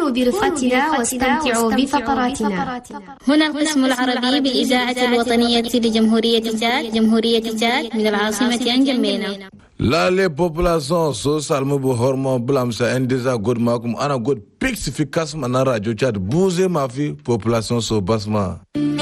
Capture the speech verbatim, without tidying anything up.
كونوا برفقتنا واستمتعوا بفقراتنا. هنا القسم العربي بالإذاعة الوطنية لجمهورية تشاد جمهورية تشاد من العاصمة أنجمينا. La les populations sociales me bu hormo blam sa indesa god makum ana god pix efficace manara jo Tchad bouger ma fille population so basma.